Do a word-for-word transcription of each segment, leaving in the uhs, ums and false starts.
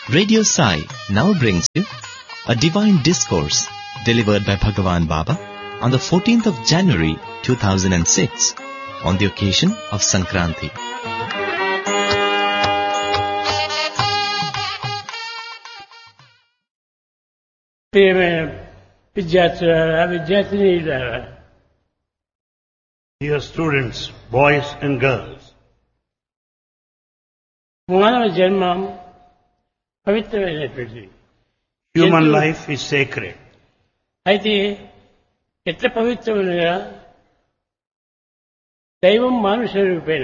Radio Sai now brings you a divine discourse delivered by Bhagavan Baba on the fourteenth of January two thousand six on the occasion of Sankranti. Dear students, boys and girls, మానవ జన్మం పవిత్రమైనటువంటిది. human life is sacred. అయితే ఎట్లా పవిత్రమైనగా దైవం మానుష రూపేణ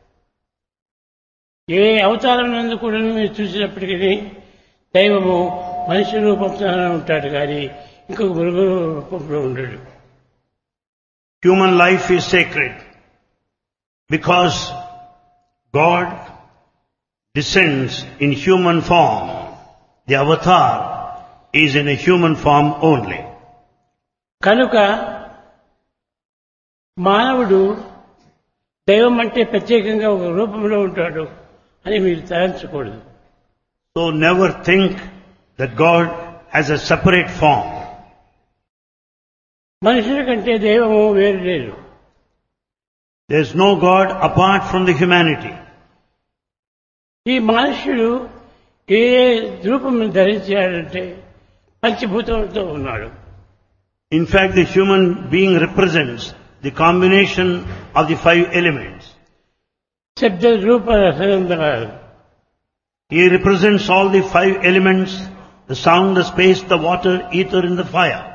ఏ అవతారం నందు కూడా మీరు చూసినప్పటికీ దైవము మనిషి రూపంతో ఉంటాడు కానీ ఇంకొక మృగ రూపంలో ఉండడు. Human life is sacred because God descends in human form. The avatar is in a human form only. కనుక మానవుడు దైవం అంటే ప్రత్యేకంగా ఒక రూపంలో ఉంటాడు అని మీరు తలంచకూడదు. So never think that God has a separate form. మనుషుల కంటే దైవము వేరు లేదు. There is no God apart from the humanity. ఈ మనుష్యుడు ఏ రూపం ధరించాడంటే పంచభూతాలతో ఉన్నాడు. In fact, the human being represents the combination of the five elements. శబ్ద రూప రసగంధాలు. He represents all the five elements, the sound, the space, the water, ether and the fire.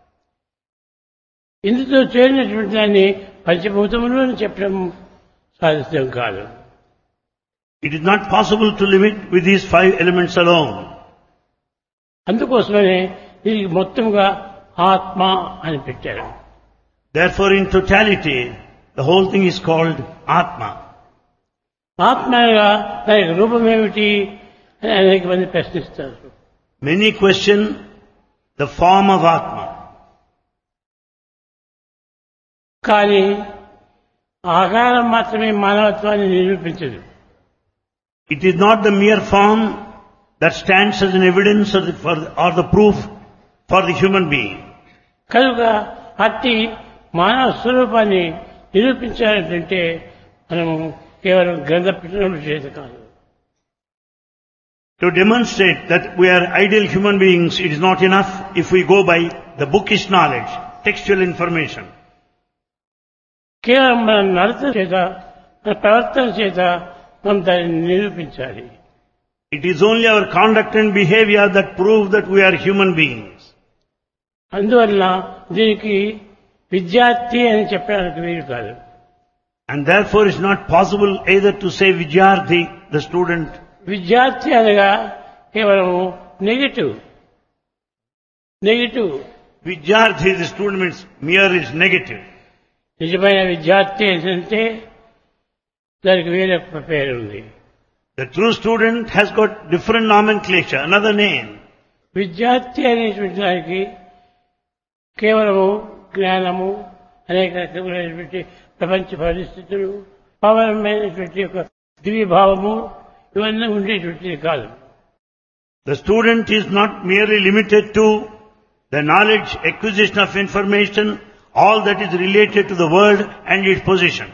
ఇందుతో చేరినటువంటి దాన్ని పంచభూతములు అని చెప్పడం సాధ్యం కాదు. It is not possible to limit with these five elements alone. అందుకోసమనే దీనికి మొత్తంగా ఆత్మ అని పెట్టారు. Therefore, in totality, the whole thing is called Atma. ఆత్మగా దానికి రూపం ఏమిటి అని అనేక మంది ప్రశ్నిస్తారు. Many question the form of Atma. కానీ ఆకారం మాత్రమే మానవత్వాన్ని నిరూపించదు. It is not the mere form that stands as an evidence or the, for, or the proof for the human being. కనుక అట్టి మానవ స్వరూపాన్ని నిరూపించాలంటే మనం కేవలం గ్రంథ పఠనం చేత కాదు. To demonstrate that we are ideal human beings, it is not enough if we go by the bookish knowledge, textual information. కేవలం మన నడత చేత మన ప్రవర్తన చేత మనం దాన్ని నిరూపించాలి. It is only our conduct and behavior that prove that we are human beings. అందువల్ల దీనికి విద్యార్థి అని చెప్పడానికి వీలు కాదు. And therefore it's not possible either to say Vidyarthi, the student. విద్యార్థి అనగా కేవలం negative negative Vidyarthi, the student means mere is negative. నిజమైన విద్యార్థి ఏంటంటే దానికి వేరే పేరు ఉంది. The true student has got different nomenclature, another name. విద్యార్థి అనేటువంటి దానికి కేవలము జ్ఞానము అనేక రకమైనటువంటి ప్రపంచ పరిస్థితులు పవనమైనటువంటి ఒక దివ్యభావము ఇవన్నీ ఉండేటువంటిది కాదు. The student is not merely limited to the knowledge, acquisition of information, all that is related to the world and its position.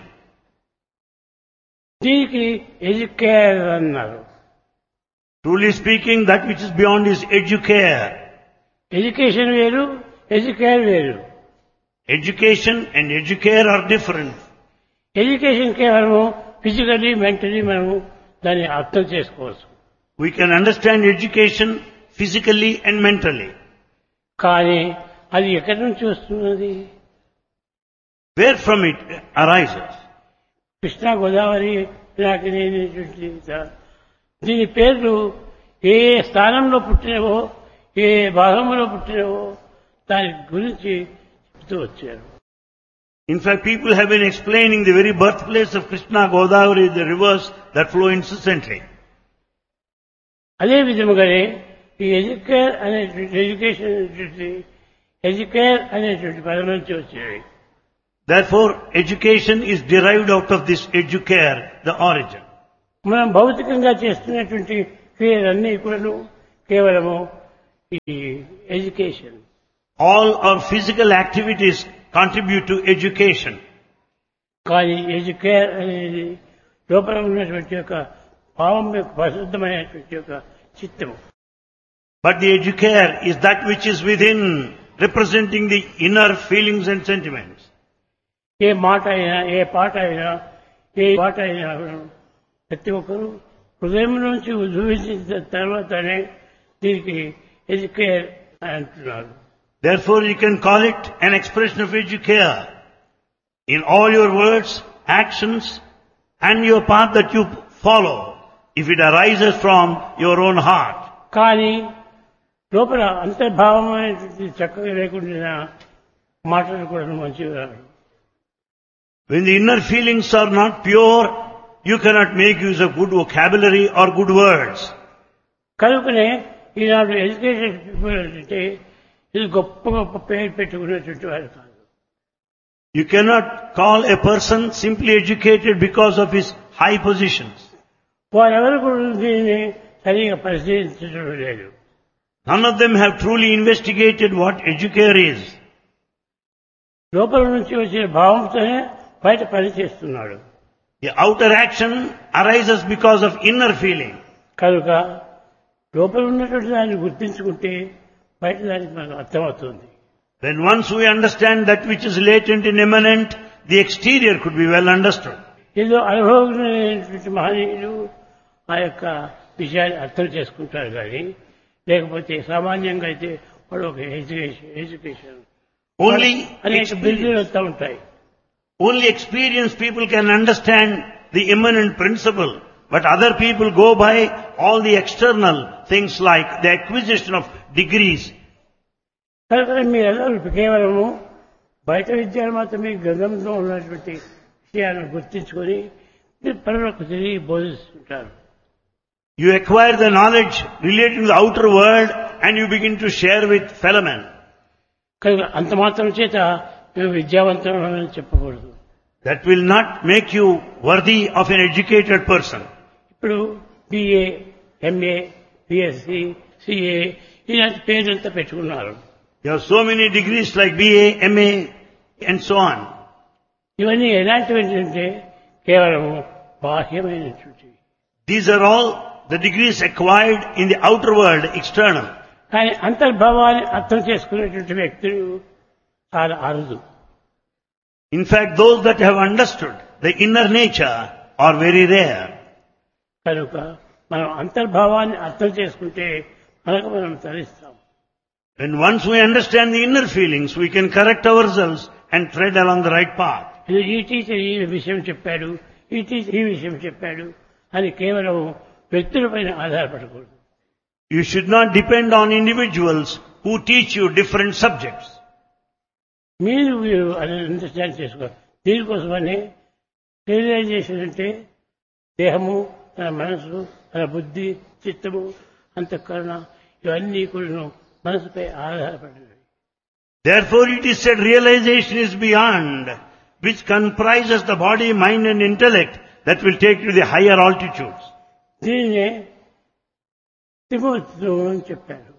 దీనికి ఎడ్యుకేర్ అన్నారు. Truly speaking, that which is beyond is educare. Education వేరు, educare వేరు. Education and educare are different. Education కేవలము physically mentally మనము దాన్ని అర్థం చేసుకోవచ్చు. We can understand education physically and mentally. కానీ అది ఎక్కడి నుంచి వస్తున్నది? Where from it arises? Krishna Godavari Pinakini దీని పేర్లు ఏ స్థానంలో పుట్టినవో ఏ భాగంలో పుట్టినవో దాని గురించి చెప్తూ వచ్చారు. In fact, people have been explaining the very birthplace of Krishna, Godavari, the rivers that flow incessantly. అదే విధముగానే ఈ ఎడ్యుకేర్ అనేటువంటి ఎడ్యుకేషన్ అనేటువంటి ఎడ్యుకేర్ అనేటువంటి పదం నుంచి వచ్చేవి. Therefore, education is derived out of this educare, the origin. మనం భౌతికంగా చేస్తున్నటువంటి పేరన్నీ కూడాను కేవలము ఈ education. All our physical activities contribute to education. కానీ ఎడ్యుకేర్ అనేది లోపల ఉన్నటువంటి యొక్క భావం యొక్క పరిశుద్ధమైనటువంటి యొక్క చిత్తము. But the educare is that which is within, representing the inner feelings and sentiments. ఏ మాట అయినా, ఏ పాట అయినా, ఏ పాట అయినా ప్రతి ఒక్కరూ హృదయం నుంచి ఉద్భవించిన తర్వాతనే దీనికి ఎడ్యుకేర్ అని అంటున్నారు. Therefore you can call it an expression of educare in all your words, actions and your path that you follow, if it arises from your own heart. కానీ లోపల అంతర్భావమైనటువంటి చక్కగా లేకుండా మాటలు కూడా మంచిగా. When the inner feelings are not pure, you cannot make use of good vocabulary or good words. కనుకనే ఈనాడు educated people అంటే ఇది గొప్ప గొప్ప పేరు పెట్టుకునేటువంటి వారు కాదు. You cannot call a person simply educated because of his high positions. వారెవరు కూడా దీన్ని సరిగా పరిశీలించడం లేదు. None of them have truly investigated what educare is. లోపల నుంచి వచ్చిన భావంతోనే బయట పని చేస్తున్నాడు. The outer action arises because of inner feeling. కనుక లోపల ఉన్నటువంటి దాన్ని గుర్తించుకుంటే బయట దానికి మనకు అర్థమవుతుంది. When once we understand that which is latent and immanent, the exterior could be well understood. ఏదో అనుభవజ్ఞులైనటువంటి మహనీయులు ఆ యొక్క విషయాన్ని అర్థం చేసుకుంటారు కానీ లేకపోతే సామాన్యంగా అయితే వాడు ఒక ఎడ్యుకేషన్ ఎడ్యుకేషన్ Only అనేక బిల్లులు experience, వస్తూ ఉంటాయి. only experienced people can understand the immanent principle, but other people go by all the external things like the acquisition of degrees. కనుక మీరెల్లరూ కేవలము బయట విద్యను మాత్రమే గ్రంథంలో ఉన్నటువంటి విషయాలను గుర్తించుకొని మీరు పరులకు తిరిగి బోధిస్తుంటారు. You acquire the knowledge relating to the outer world and you begin to share with fellow men. కనుక అంత మాత్రం చేత మేము విద్యావంతులని చెప్పకూడదు. That will not make you worthy of an educated person. ఇప్పుడు బిఏ, ఎంఏ, బిఎస్సి, సిఏ ఇలాంటి పేర్లంతా పెట్టుకున్నారు. You have so many degrees like B A, M A and so on. ఇవన్నీ ఎలాంటివి అంటే కేవలము బాహ్యమైనటువంటివి. These are all the degrees acquired in the outer world, external. కానీ అంతర్భావాన్ని అర్థం చేసుకునేటువంటి వ్యక్తులు చాలా అరుదు. In fact, those that have understood the inner nature are very rare. కనుక మనం అంతర్భావాన్ని అర్థం చేసుకుంటే మనకు మనం తరిస్తాం. When once we understand the inner feelings, we can correct ourselves and tread along the right path. ఇది ఈ టీచర్ ఈ విషయం చెప్పాడు, ఈ టీచర్ ఈ విషయం చెప్పాడు అని కేవలం వ్యక్తులపైన ఆధారపడకూడదు. You should not depend on individuals who teach you different subjects. మీరు మీరు అది అండర్స్టాండ్ చేసుకోవాలి. దీనికోసమని రియలైజేషన్ అంటే దేహము, తన మనసు, తన బుద్ధి, చిత్తము, అంతఃకరణ ఇవన్నీ కూడా మనసుపై ఆధారపడినవి. Therefore it is said realization is beyond, which comprises the body, mind and intellect that will take you to the higher altitudes. దీనినే త్రిమూర్తులు అని చెప్పారు.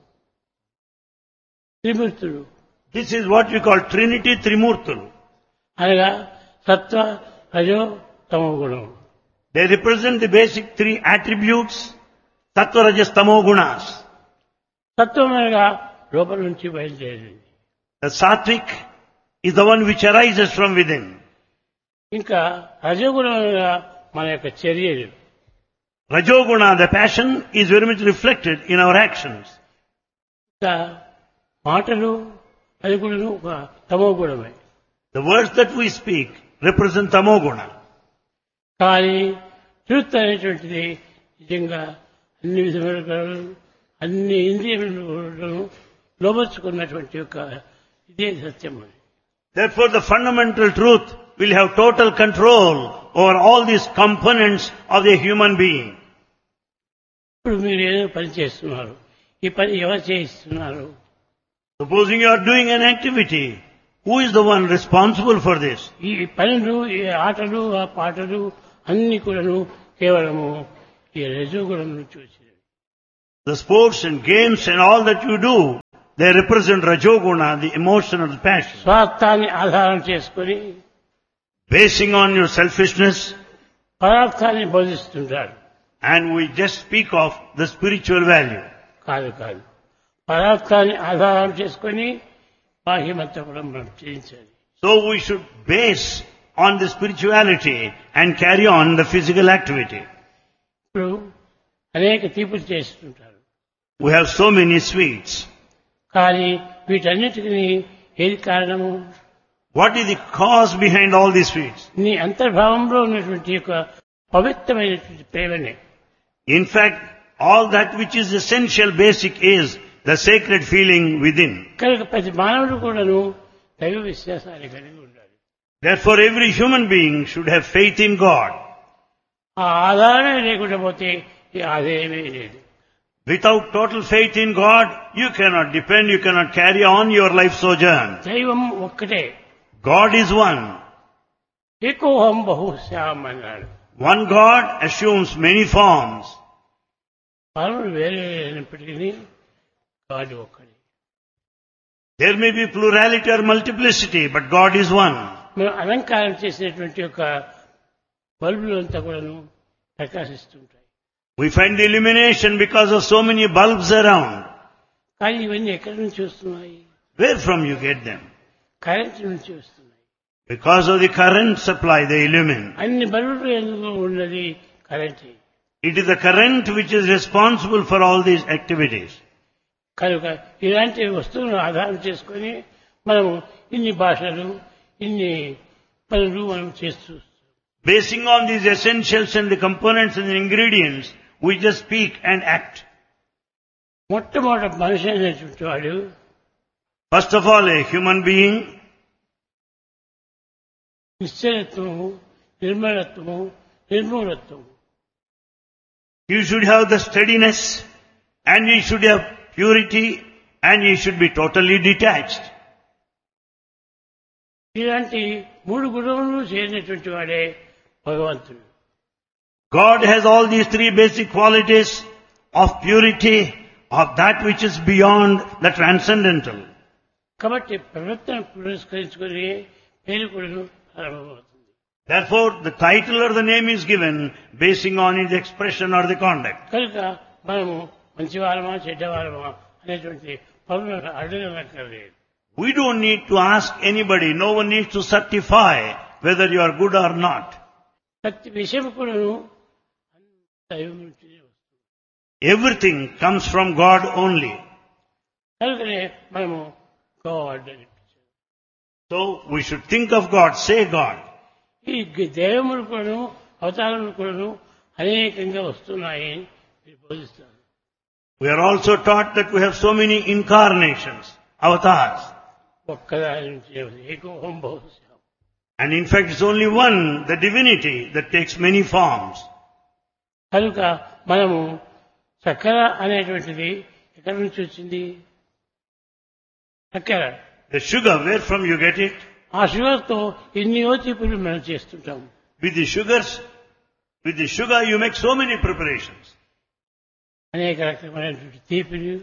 త్రిమూర్తులు This is what we call Trinity Trimurtulu. అనగా సత్వ, రజో, తమో గుణం. They represent the basic three attributes, Sattva, Rajas, Tamo Gunas. సత్వం అనగా లోపల నుంచి బయలుదేరింది. The Sattvic is the one which arises from within. ఇంకా రజోగుణం అనగా మన యొక్క చర్యలు. Rajoguna, the passion, is very much reflected in our actions. ఇంకా మాటలు అది కూడా ఒక తమో గుణమే. The words that we speak represent Tamo Guna. కానీ ట్రూత్ అనేటువంటిది నిజంగా అన్ని విధములుగా అన్ని ఇంద్రియములను లోబర్చుకున్నటువంటి యొక్క ఇదే సత్యం. Therefore the fundamental truth will have total control over all these components of the human being. ఇప్పుడు మీరు ఏదో పని చేస్తున్నారు, ఈ పని ఎవరు చేయిస్తున్నారు? Supposing you are doing an activity, who is the one responsible for this? ఈ పనులు, ఈ ఆటలు, ఆ పాటలు అన్ని కూడాను కేవలము ఈ రజోగుణం నుంచి వచ్చినవి. The sports and games and all that you do, they represent Rajoguna, the emotional passion. స్వార్థాన్ని ఆధారం చేసుకుని Basing on your selfishness, పదార్థాన్ని బోధిస్తుంటాడు. and we just speak of the spiritual value. కాదు కాదు పదార్థాన్ని ఆధారం చేసుకుని బాహ్యమంతా కూడా మనం చేయించాలి. So we should base on the spirituality and carry on the physical activity. ఇప్పుడు అనేక తీపులు చేస్తుంటారు. We have so many sweets. కానీ వీటన్నిటికీ ఏది కారణము? What is the cause behind all these sweets? నీ అంతర్భావంలో ఉన్నటువంటి యొక్క పవిత్రమైనటువంటి ప్రేమనే. In fact, all that which is essential, basic is the sacred feeling within. కనుక ప్రతి మానవుడు కూడాను దైవ విశ్వాసాన్ని కలిగి ఉండాలి. Therefore, every human being should have faith in God. ఆ ఆధారమే లేకుండా పోతే ఈ ఆదాయమే లేదు. Without total faith in God, you cannot depend, you cannot carry on your life sojourn. దైవం ఒక్కటే. God is one. ఏకోహం బహుశ్యాం అన్నాడు. One God assumes many forms. పరముడు వేరే అయినప్పటికీ గాడ్ ఒక్కడే. There may be plurality or multiplicity, but God is one. మనం అలంకారం చేసేటువంటి యొక్క బల్బులు అంతా కూడాను ప్రకాశిస్తుంటాయి. We find the illumination because of so many bulbs around. కానీ ఇవన్నీ ఎక్కడి నుంచి వస్తున్నాయి? Where from you get them? Current నుంచి వస్తున్నాయి. Because of the current supply they illumine. అన్ని బల్బులు ఎందుకు ఉన్నది current. It is the current which is responsible for all these activities. కనుక ఇలాంటి వస్తువులను ఆధారం చేసుకొని మనము ఇన్ని భాషలు ఇన్ని పనులు మనం చేస్తూ Basing on these essentials and the components and the ingredients, we just speak and act. మొట్టమొదటి మనిషి అనేటువంటి వాడు First of all, a human being, నిశ్చలత్వము, నిర్మలత్వము, నిర్మూలత్వము. you should have the steadiness, and you should have purity, and you should be totally detached. ఇలాంటి మూడు గుణములు చేరినటువంటి వాడే భగవంతుడు. God has all these three basic qualities of purity, of that which is beyond the transcendental. కాబట్టి ప్రవర్తన పురస్కరించుకొని పేరు కూడా ప్రారంభమవుతుంది. Therefore, the title or the name is given basing on its expression or the conduct. కనుక మనము మంచివారమా చెడ్డవారమా అనేటువంటి పనులను అడగనక్కర్లేదు. We don't need to ask anybody. No one needs to certify whether you are good or not. ప్రతి విషయం కూడా దైవం నుంచినే వస్తుంది. Everything comes from God only. కనుకనే మనము గాడ్ అని పిలిచాము. So we should think of God, say God. ఈ దైవములు కూడాను అవతారములు కూడాను అనేకంగా వస్తున్నాయి అని మీరు బోధిస్తారు. We are also taught that we have so many incarnations, avatars. ఒక్కదాని నుంచి ఏకోహం బహుశ్యాం. And in fact, it's only one, the divinity, that takes many forms. కనుక మనము చక్కెర అనేటువంటిది ఎక్కడి నుంచి వచ్చింది? చక్కెర. The sugar, where from you get it? ఆ షుగర్తో ఎన్నో తీపులు మనం చేస్తుంటాము. With the sugars, with the sugar you make so many preparations. అనేక రకమైనటువంటి తీపిలు,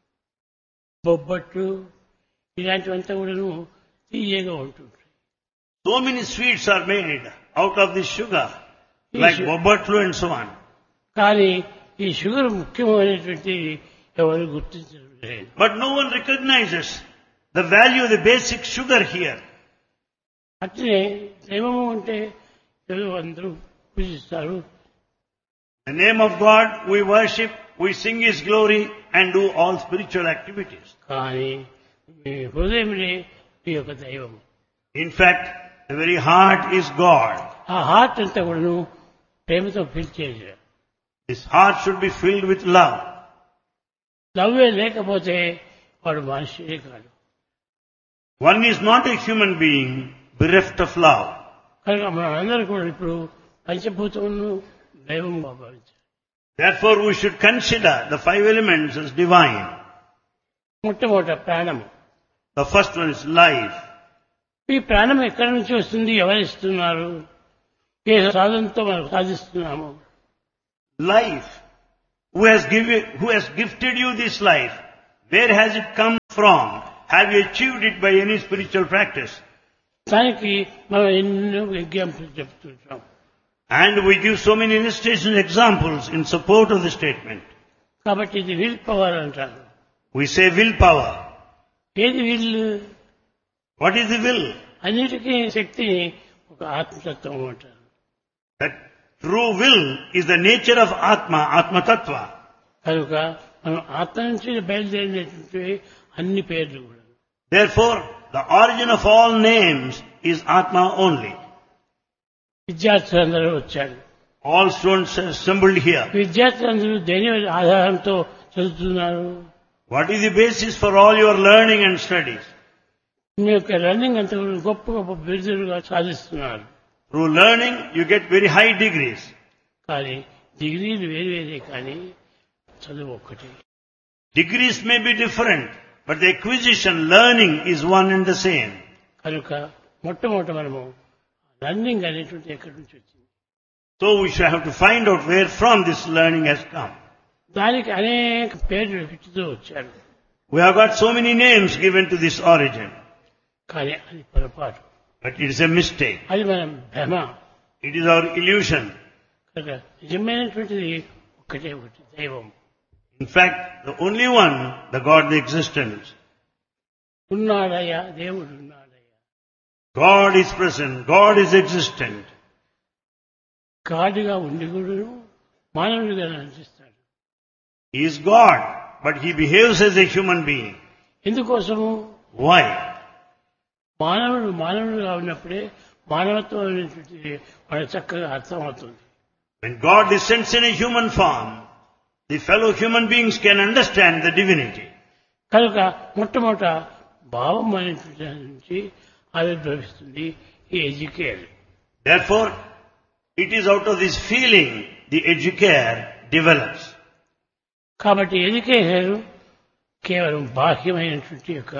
బొబ్బట్లు ఇలాంటివంతా కూడాను తీయగా ఉంటుంటాయి. So many sweets are made out of this sugar, like bobbatlu and so on. కానీ ఈ షుగర్ ముఖ్యమైనటువంటి ఎవరు గుర్తించడం లేదు. But no one recognizes the value of the basic sugar here. అట్లే దైవము అంటే ఏదో అందరూ పూజిస్తారు. The name of God we worship, we sing His glory and do all spiritual activities. కానీ మీ హృదయంలో ఈ యొక్క దైవం. In fact, the very heart is God. ఆ హార్ట్ అంతా కూడాను ప్రేమతో పిలిచేది. This heart should be filled with love. లవ్వే లేకపోతే వాడు మనిషియే కాదు. One is not a human being bereft of love. కనుక మనం అందరూ కూడా ఇప్పుడు పంచభూతములను దైవం భావించాలి. Therefore, we should consider the five elements as divine. మొట్టమొదట ప్రాణము. The first one is life. ఈ ప్రాణం ఎక్కడి నుంచి వస్తుంది? ఎవరిస్తున్నారు? ఏ సాధనతో మనం సాధిస్తున్నాము? Life who has given, who has gifted you this life, where has it come from? Have you achieved it by any spiritual practice? దానికి మనం ఎన్నో ఎగ్జాంపుల్స్ చెప్తుంటాం. And we give so many illustration examples in support of the statement. కాబట్టి ఇది will power అంటారు. We say willpower. ఏది will? What is the will? అన్నిటికీ శక్తిని ఒక ఆత్మతత్వం అంటారు. That true will is the nature of Atma, Atma Tattva. కనుక మనం ఆత్మ నుంచి బయలుదేరినటువంటి అన్ని పేర్లు కూడా. Therefore, the origin of all names is Atma only. విద్యార్థులందరూ వచ్చారు. All students assembled here. విద్యార్థులందరూ దేని ఆధారంతో చదువుతున్నారు? What is the basis for all your learning and studies? మీ యొక్క రన్నింగ్ అంతా గొప్ప గొప్ప బిరుదులుగా సాధిస్తున్నారు. Through learning, you get very high degrees. కానీ డిగ్రీలు వేరు వేరే కానీ చదువు ఒక్కటే. Degrees may be different, but the acquisition, learning is one and the same. కనుక మొట్టమొదట మనము రన్నింగ్ అనేటువంటి ఎక్కడి నుంచి వచ్చింది. So we shall have to find out where from this learning has come. దానికి అనేక పేర్లు పెట్టుతూ వచ్చారు. We have got so many names given to this origin. కానీ అది పొరపాటు. But it is a mistake. అది మనం భ్రమ. It is our illusion. కనుక నిజమైనటువంటిది ఒక్కటే ఒకటి దైవం. In fact, the only one, the God, the existence. ఉన్నాడయ్యా, దేవుడు ఉన్నాడయ్యా. God is present. God is existent. గాడిగా ఉండి కూడా మానవుడిగా నటిస్తాడు. He is God, but he behaves as a human being. ఎందుకోసము? Why? మానవుడు మానవుడిగా ఉన్నప్పుడే మానవత్వం అనేటువంటిది మనకు చక్కగా అర్థమవుతుంది. When God descends in a human form, the fellow human beings can understand the divinity. కనుక మొట్టమొదట భావం అనేటువంటి నుంచి ఆవిర్భవిస్తుంది ఈ educare. Therefore, it is out of this feeling the educare develops. కాబట్టి ఎడ్యుకేషన్ కేవలం బాహ్యమైనటువంటి యొక్క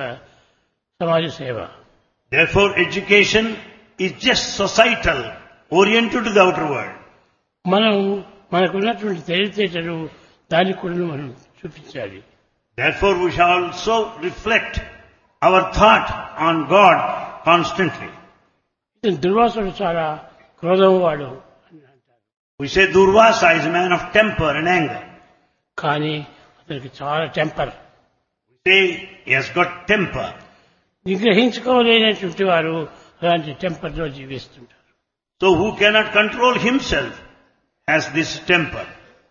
సమాజ సేవ. Therefore, education is just societal, oriented to the outer world. మనం మనకున్నటువంటి తెలివితేటలు దానికి కూడా మనం చూపించాలి. Therefore, we shall also reflect our thought on God constantly. దుర్వాసుడు చాలా క్రోధం వాడు అని అంటారు. We say Durvasa is a man of temper and anger. కానీ అతనికి చాలా temper. We say he has got temper. నిగ్రహించుకోలేనటువంటి వారు అలాంటి టెంపర్లో జీవిస్తుంటారు. So who cannot control himself has this temper.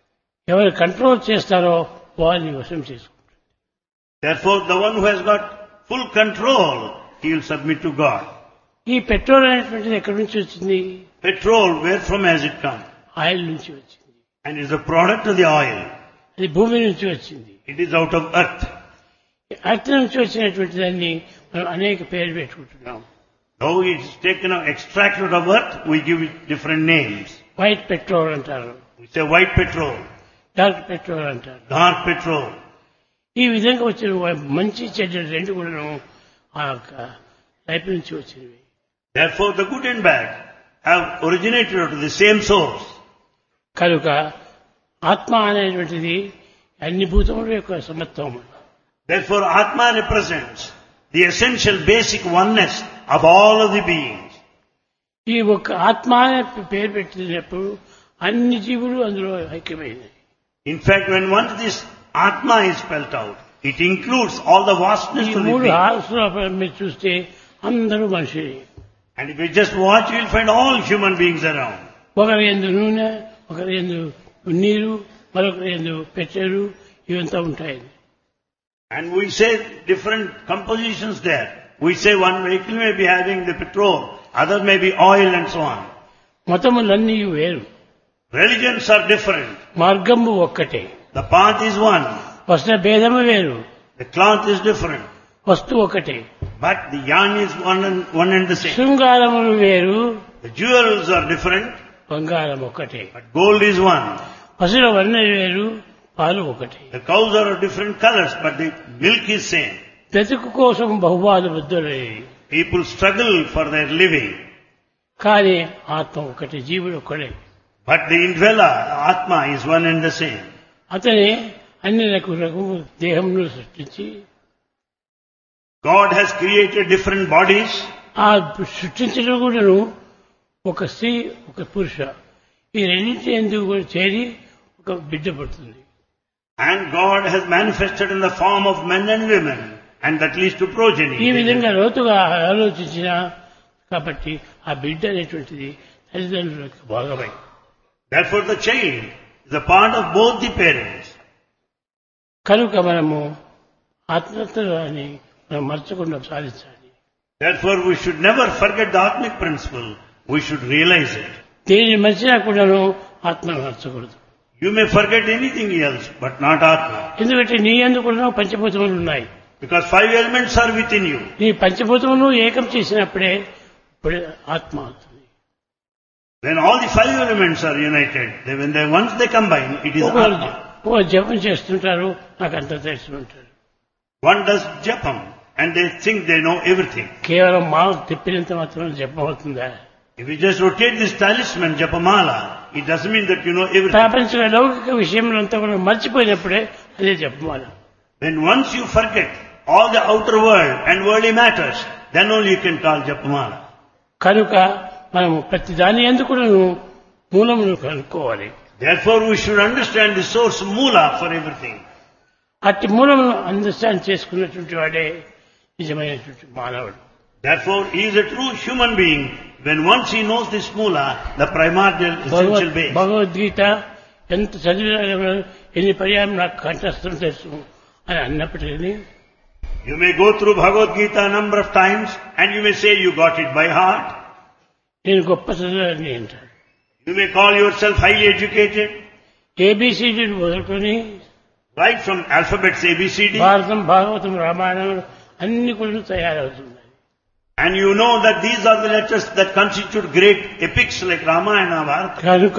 ఎవరు కంట్రోల్ చేస్తారో వారిని వశం చేసుకుంటారు. Therefore, the one who has got full control, he will submit to God. ఈ పెట్రోల్ అనేటువంటిది ఎక్కడి నుంచి వచ్చింది? Petrol, where from has it come? Oil నుంచి వచ్చింది. And is a product of the oil. అది భూమి నుంచి వచ్చింది. It is out of earth. Earth నుంచి వచ్చినటువంటి దాన్ని మనం అనేక పేర్లు పెట్టుకుంటున్నాం. Though it is taken out, extracted of earth, we give it different names. White petrol అంటారు. We say white petrol, dark petrol అంటారు. dark petrol. ఈ విధంగా వచ్చిన మంచి చెడ్డ రెండు కూడా ఆ యొక్క లైఫ్ నుంచి వచ్చినవి. Therefore, the good and bad have originated out of the same source. కనుక ఆత్మ అనేటువంటిది అన్ని భూతముల యొక్క సమత్వం. Therefore, Atma represents the essential basic oneness of all of the beings. ఈ ఒక ఆత్మ అనే పేరు పెట్టినప్పుడు అన్ని జీవులు అందులో ఐక్యమైనవి. In fact, when once this Atma is spelt out, it includes all the vastness ఈ of the మూడు beings. హార్స్లో మీరు చూస్తే అందరూ మనుషులే. And if you just watch, you will find all human beings around. ఒకరి యందు నూనె, ఒకరి యందు నీరు, మరొకరి యందు పెట్రోలు ఇవంతా ఉంటాయి. And we say different compositions there. We say one vehicle may be having the petrol, other may be oil and so on. మతములన్నీ వేరు, Religions are different. మార్గము ఒక్కటే. The path is one. వస్త్ర భేదము వేరు, The cloth is different. వస్తువు ఒకటే. But the yarn is one and, one and the same. శృంగారములు వేరు, The jewels are different, బంగారం ఒకటే. but gold is one. పశువుల వర్ణ వేరు, పాలు ఒకటే. The cows are of different colors, but the milk is same. బ్రతుకు కోసం బహుబాధ బుద్ధులే. People struggle for their living. కానీ ఆత్మ ఒకటి, జీవుడు ఒకటే. But the indweller, the Atma, is one and the same. అతనే అన్ని రకములకు దేహంలో సృష్టించి God has created different bodies. ఆ సృష్టించడం కూడాను ఒక స్త్రీ ఒక పురుష ఈ రెండింటి ఎందుకు కూడా చేరి ఒక బిడ్డ పడుతుంది. And God has manifested in the form of men and women, and that leads to progeny. ఈ విధంగా లోతుగా ఆలోచించిన కాబట్టి ఆ బిడ్డ అనేటువంటిది తల్లిదండ్రులకు భాగమై. Therefore the child is a part of both the parents. కనుక మనము ఆత్మతత్వాన్ని మనం మర్చకుండా సాధించాలి. Therefore we should never forget the Atmic principle. We should realize it. దేనిని మర్చినా కూడాను ఆత్మను మర్చకూడదు. You may forget anything else, but not Atma. ఎందుకంటే నీ యందు కూడా పంచభూతములు ఉన్నాయి. Because five elements are within you. నీ పంచభూతములు ఏకం చేసినప్పుడే ఇప్పుడే ఆత్మ అవుతుంది. When all the five elements are united, they, when they once they combine, it is Atma. ఓ జపం చేస్తుంటారు, నాకు అంత తెలిసి ఉంటారు. One does japam, and they think they know everything. కేవలం మా తిప్పినంత మాత్రం జపం అవుతుందా? If you just rotate this talisman, japamala, it doesn't mean that you know everything. ప్రాపంచిక లౌకిక విషయంలో అంతా కూడా మర్చిపోయినప్పుడే అదే జపమాల. When once you forget all the outer world and worldly matters, then only you can call japamala. కనుక మనము ప్రతి దాని యందు కూడా మూలమును కనుక్కోవాలి. Therefore we should understand the source moola for everything. అట్టి మూలమును అండర్స్టాండ్ చేసుకున్నటువంటి వాడే నిజమైనటువంటి మానవుడు. Therefore he is a true human being when once he knows this moola, the primordial essential base. Bhagavad Gita ఎంత చదివినా ఎన్ని పర్యాయం నాకు కంఠస్థం తెలుసు అని అన్నప్పటికీ You may go through Bhagavad Gita a number of times and you may say you got it by heart. నేను గొప్ప చదివాని అంటారు. You may call yourself highly educated. ఏబిసిడీలు మొదలుకొని Right from alphabets A B C D. భారతం భాగవతం రామాయణం అన్ని కూడా తయారవుతున్నాయి. And you know that these are the letters that constitute great epics like Ramayana, Bharata. కనుక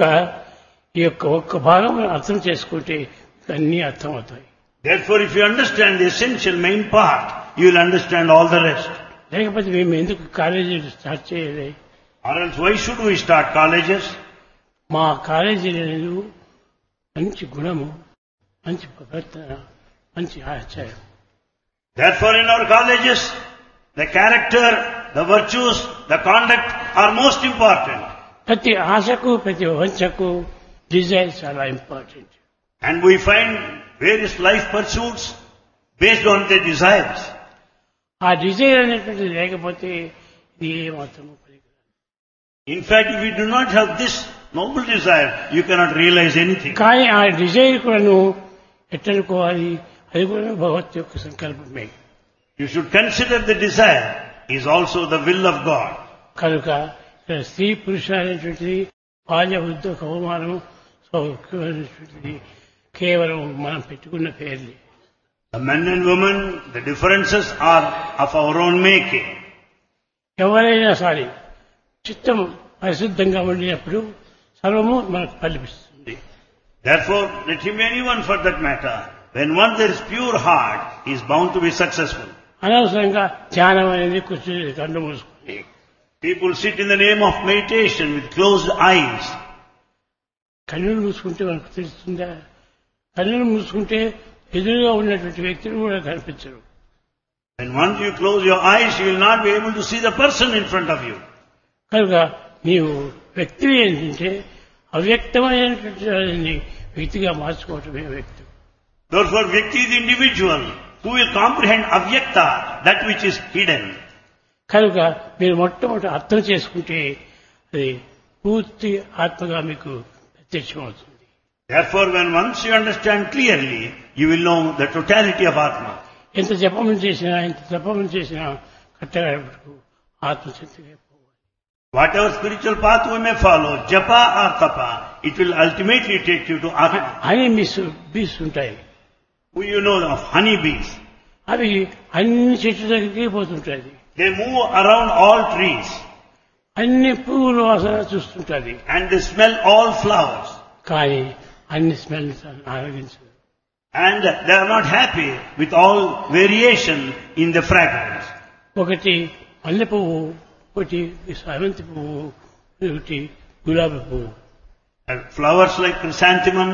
ఈ యొక్క ఒక్క భాగం అర్థం చేసుకుంటే అన్నీ అర్థమవుతాయి. Therefore if you understand the essential main part, you will understand all the rest. లేకపోతే మేము ఎందుకు కాలేజీలు స్టార్ట్ చేయలే? Or else why should we start colleges? మా కాలేజీలలో మంచి గుణము, మంచి ప్రవర్తన, మంచి ఆచారం. Therefore in our colleges, the character, the virtues, the conduct are most important. ప్రతి ఆశకు ప్రతి వంచకు డిజైర్ చాలా important. And we find various life pursuits based on their desires. ఆ డిజైర్ అనేటువంటిది లేకపోతే ఇది ఏమాత్రము పనికిరాదు. In fact, if you do not have this noble desire, you cannot realize anything. కానీ ఆ డిజైర్ కూడాను ఎట్టనుకోవాలి, అది కూడా భగవత్ యొక్క సంకల్పమే. You should consider the desire is also the will of God. కనుక స్త్రీ పురుష అనేటువంటిది బాల్య వృద్ధ కౌమానం సౌఖ్యమైనటువంటిది కేవలం మనం పెట్టుకున్న పేర్లే. The men and women, the differences are of our own making. ఎవరైనా సరే చిత్తం పరిశుద్ధంగా ఉండినప్పుడు సర్వము మనకు ఫలిస్తుంది. Therefore, let him be anyone for that matter. When once there is pure heart, he is bound to be successful. అనవసరంగా ధ్యానం అనేది కూర్చొని కళ్ళు మూసుకుని People sit in the name of meditation with closed eyes. కన్నులు మూసుకుంటే మనకు తెలుస్తుందా? కన్నులు మూసుకుంటే ఎదురుగా ఉన్నటువంటి వ్యక్తులు కూడా కనిపించరు. And once you close your eyes, you will not be able to see the person in front of you. కనుక నీవు వ్యక్తి ఏంటంటే అవ్యక్తమైనటువంటి వారిని వ్యక్తిగా మార్చుకోవటమే వ్యక్తి. Therefore, Vyakti is the individual who will comprehend avyakta, that which is hidden. కనుక మీరు మొట్టమొదటి అర్థం చేసుకుంటే అది పూర్తి ఆత్మగా మీకు ప్రత్యక్షమవుతుంది. Therefore, when once you understand clearly, you will know the totality of Atma. ఎంత జపం చేసినా ఎంత తపం చేసినా కట్టగడపకు ఆత్మశక్తిగా పోవాలి. Whatever spiritual path we may follow, japa or tapa, it will ultimately take you to Atma. అని మిస్ బీస్ ఉంటాయి. Who you know of honeybees? అవి అన్ని చెట్ల దగ్గరికి పోతుంటాయి. They move around all trees. అన్ని పువ్వుల వాసన చూస్తుంటది. And they smell all flowers. కానీ అన్ని smells ఆరగించదు. And they are not happy with all variation in the fragrance. ఒకటి మల్లె పువ్వు, ఒకటి సామంతి పువ్వు, ఒకటి గులాబీ పువ్వు. And flowers like chrysanthemum,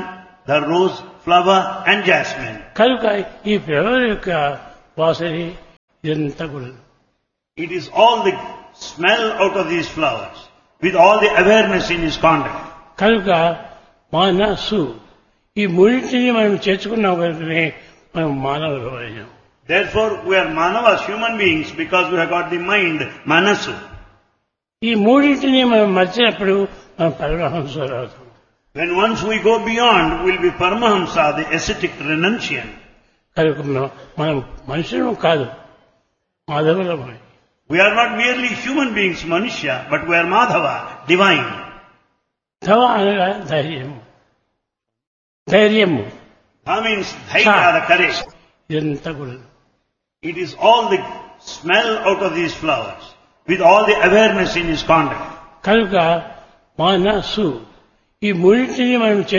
the rose flower and jasmine. కనుక ఈ ఫ్లవర్ యొక్క వాసని ఇదంతా కూడా It is all the smell out of these flowers with all the awareness in his conduct. కనుక మనసు ఈ మూడింటిని మనం చేర్చుకున్నాం కనుకనే మనం మానవులు అయ్యాం. Therefore, we are manavas, human beings, because we have got the mind, manasu. ఈ మూడింటిని మనం మర్చినప్పుడు మనం పరమహంసలు అవుతాం. When once we go beyond, we'll be Paramahamsa, the ascetic renunciant. కనుక మనం- మనం మనుషులం కాదు, మాధవులమై. We are not merely human beings, Manushya, but we are Madhava, divine. ధవ అనగా ధైర్యము, ధైర్యము Dha means dhairya, the courage. ఇదంతా కూడా It is all the smell out of these flowers with all the awareness in his conduct. కనుక మనసు ఈ మూడింటిని మనం